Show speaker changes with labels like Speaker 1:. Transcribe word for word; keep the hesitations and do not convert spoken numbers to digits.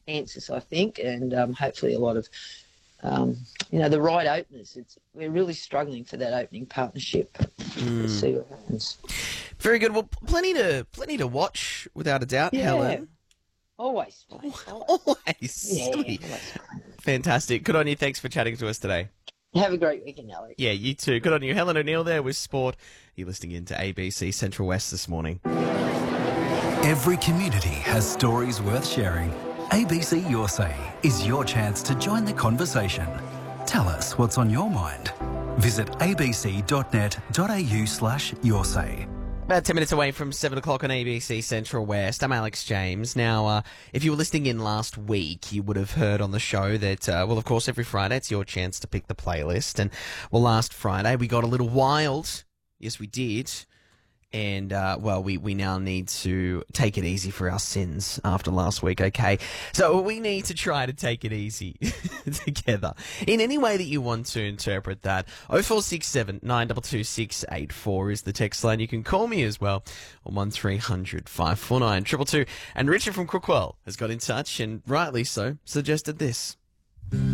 Speaker 1: answers, I think, and um, hopefully a lot of, um, you know, the right openers. It's, we're really struggling for that opening partnership. We'll see what happens.
Speaker 2: Very good. Well, plenty to plenty to watch, without a doubt,
Speaker 1: Yeah.
Speaker 2: Helen.
Speaker 1: Always, mate.
Speaker 2: Always.
Speaker 1: Yeah,
Speaker 2: Sweet.
Speaker 1: always.
Speaker 2: Fantastic. Good on you. Thanks for chatting to us today.
Speaker 1: Have a great weekend, Alex.
Speaker 2: Yeah, you too. Good on you. Helen O'Neill there with sport. You're listening into A B C Central West this morning.
Speaker 3: Every community has stories worth sharing. A B C Your Say is your chance to join the conversation. Tell us what's on your mind. Visit abc.net.au slash your say.
Speaker 2: About ten minutes away from seven o'clock on A B C Central West. I'm Alex James. Now, uh, if you were listening in last week, you would have heard on the show that, uh, well, of course, every Friday it's your chance to pick the playlist. And, well, last Friday we got a little wild. Yes, we did. And, uh, well, we, we now need to take it easy for our sins after last week, okay? So we need to try to take it easy together. In any way that you want to interpret that, oh four six seven, nine two two, six eight four is the text line. You can call me as well on one three hundred, five four nine, two two two. And Richard from Crookwell has got in touch, and rightly so, suggested this.